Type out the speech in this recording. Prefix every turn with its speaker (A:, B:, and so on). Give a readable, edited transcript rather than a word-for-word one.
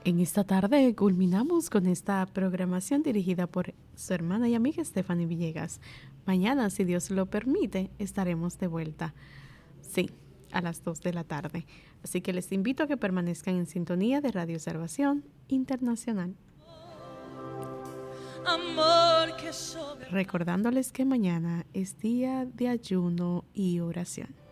A: En esta tarde culminamos con esta programación dirigida por su hermana y amiga Stephanie Villegas. Mañana, si Dios lo permite, estaremos de vuelta. Sí, a las 2 de la tarde. Así que les invito a que permanezcan en sintonía de Radio Salvación Internacional. Recordándoles que mañana es día de ayuno y oración.